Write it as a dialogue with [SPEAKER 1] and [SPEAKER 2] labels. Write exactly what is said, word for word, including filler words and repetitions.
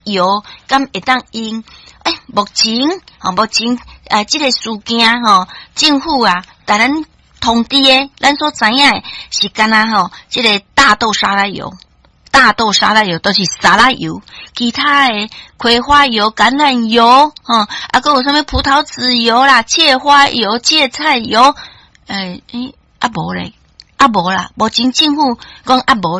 [SPEAKER 1] 油敢会当用？诶、欸，目前吼，目前诶，即、呃这个事件吼，政府啊，但咱通知诶，咱所知影诶是干那吼，即、这个大豆沙拉油。大豆沙拉油都是沙拉油，其他的葵花油、橄榄油，哦，啊，还有什么葡萄籽油啦、芥花油、芥菜油，诶、欸、诶，啊无咧，啊无啦，目前政府讲啊无